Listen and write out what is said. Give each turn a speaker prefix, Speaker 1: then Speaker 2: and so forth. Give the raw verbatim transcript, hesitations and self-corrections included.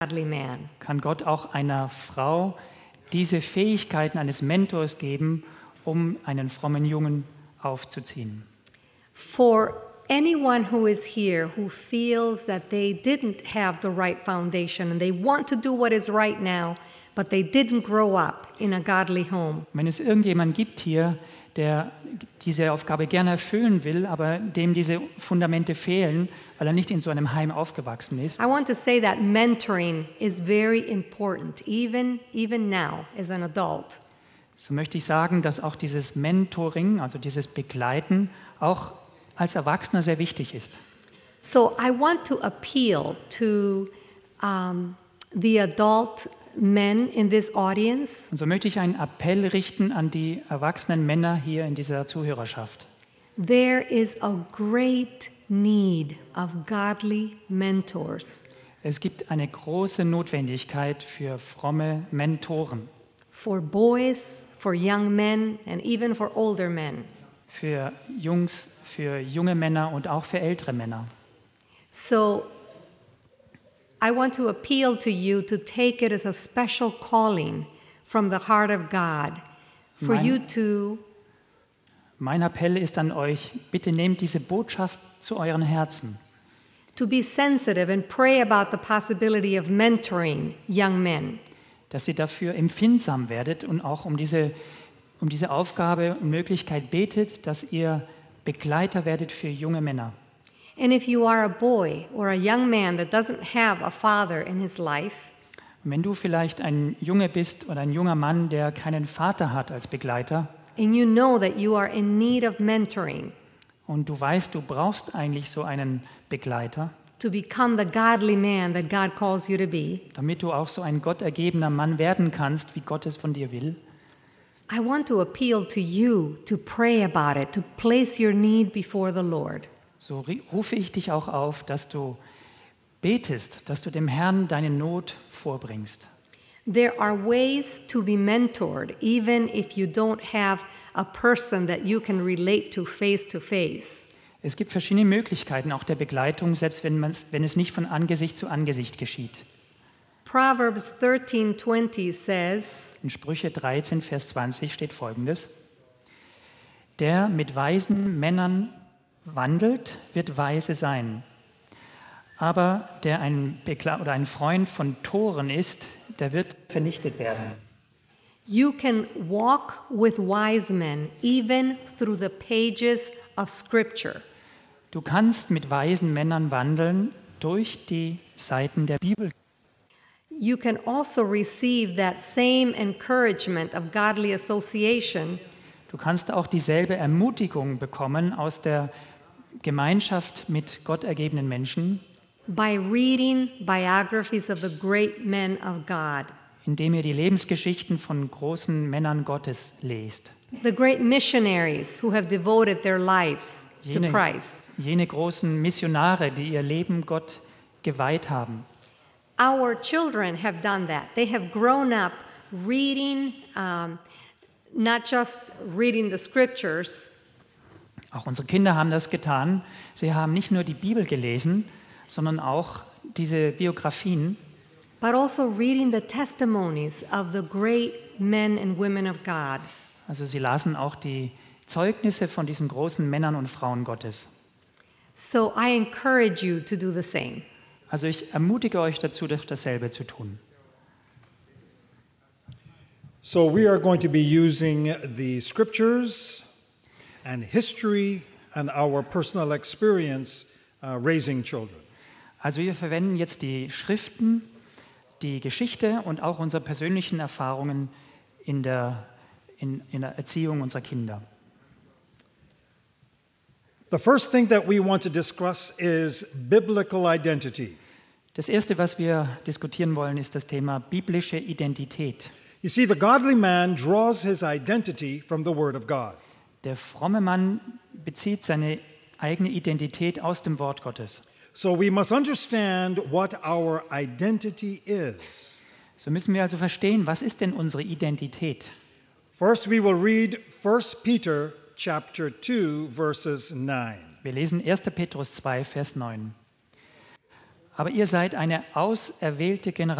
Speaker 1: godly man.
Speaker 2: kann Gott auch einer Frau diese Fähigkeiten eines Mentors geben, um einen frommen Jungen aufzuziehen.
Speaker 1: For anyone who is here who feels that they didn't have the right foundation and they want to do what is right now, but they didn't grow up in a godly home.
Speaker 2: Wenn es irgendjemanden gibt hier, der diese Aufgabe gerne erfüllen will, aber dem diese Fundamente fehlen, weil er nicht in so einem Heim aufgewachsen ist,
Speaker 1: I want to say that mentoring is very important, even, even now as an adult.
Speaker 2: so möchte ich sagen, dass auch dieses Mentoring, also dieses Begleiten, auch als Erwachsener sehr wichtig ist.
Speaker 1: So I want to appeal to um, the adult men in this audience.
Speaker 2: Und so möchte ich einen Appell richten an die erwachsenen Männer hier in dieser Zuhörerschaft.
Speaker 1: There is a great need of godly mentors
Speaker 2: Es gibt eine große Notwendigkeit für fromme Mentoren,
Speaker 1: for boys, for young men, and even for older men.
Speaker 2: für Jungs, für junge Männer und auch für ältere Männer.
Speaker 1: So I want to appeal to you to take it as a special calling from the heart of God for
Speaker 2: Mein-
Speaker 1: you to
Speaker 2: Mein Appell ist an euch, bitte nehmt diese Botschaft zu euren Herzen,
Speaker 1: to be sensitive and pray about the possibility of mentoring young men.
Speaker 2: dass ihr dafür empfindsam werdet und auch um diese, um diese Aufgabe und Möglichkeit betet, dass ihr Begleiter werdet für junge Männer.
Speaker 1: And if you are a boy or a young man that doesn't have a father in his life,
Speaker 2: Und wenn du vielleicht ein Junge bist oder ein junger Mann, der keinen Vater hat als Begleiter
Speaker 1: and you know that you are in need of mentoring
Speaker 2: und du weißt, du brauchst eigentlich so einen Begleiter,
Speaker 1: to become the godly man that God calls you to be,
Speaker 2: damit du auch so ein gottergebener Mann werden kannst, wie Gott es von dir will,
Speaker 1: I want to appeal to you to pray about it, to place your need before the Lord.
Speaker 2: so ri- rufe ich dich auch auf, dass du betest, dass du dem Herrn deine Not vorbringst.
Speaker 1: There are ways to be mentored, even if you don't have a person that you can relate to face to face.
Speaker 2: Es gibt verschiedene Möglichkeiten auch der Begleitung, selbst wenn, man's, wenn es nicht von Angesicht zu Angesicht geschieht.
Speaker 1: Proverbs thirteen twenty says,
Speaker 2: In Sprüche dreizehn, Vers zwanzig steht Folgendes: Der mit weisen Männern wandelt, wird weise sein. Aber der ein, Begla- oder ein Freund von Toren ist, der wird vernichtet werden.
Speaker 1: you can walk with wise men even through the pages of Scripture.
Speaker 2: Du kannst mit weisen Männern wandeln durch die Seiten der Bibel.
Speaker 1: You can also receive that same encouragement of godly association
Speaker 2: Du kannst auch dieselbe Ermutigung bekommen aus der Gemeinschaft mit gottergebenen Menschen,
Speaker 1: by reading biographies of the great men of God,
Speaker 2: indem ihr die Lebensgeschichten von großen Männern Gottes lest.
Speaker 1: the great missionaries who have devoted their lives to
Speaker 2: Jene,
Speaker 1: Christ.
Speaker 2: jene großen Missionare, die ihr Leben Gott geweiht haben.
Speaker 1: Our children have done that. They have grown up reading, um, not just reading the scriptures,
Speaker 2: Auch unsere Kinder haben das getan. Sie haben nicht nur die Bibel gelesen, sondern auch diese Biografien,
Speaker 1: but also reading the testimonies of the great men and women of God.
Speaker 2: also sie lasen auch die Zeugnisse von diesen großen Männern und Frauen Gottes.
Speaker 1: So I encourage you to do the same.
Speaker 2: Also ich ermutige euch dazu, doch dasselbe zu tun.
Speaker 3: So we are going to be using the scriptures and history and our personal experience uh, raising children.
Speaker 2: Also wir verwenden jetzt die Schriften, die Geschichte und auch unsere persönlichen Erfahrungen in der, in, in der Erziehung unserer Kinder.
Speaker 3: The first thing that we want to discuss is biblical identity.
Speaker 2: Das Erste, was wir diskutieren wollen, ist das Thema biblische Identität.
Speaker 3: You see, the godly man draws his identity from the Word of God.
Speaker 2: Der fromme Mann bezieht seine eigene Identität aus dem Wort Gottes.
Speaker 3: So we must understand what our identity is.
Speaker 2: So müssen wir also verstehen, was ist denn unsere Identität?
Speaker 3: First, we will read First Peter chapter two, verses nine.
Speaker 2: Wir lesen erster Petrus zwei, Vers neun. Aber ihr seid eine auserwählte Generation.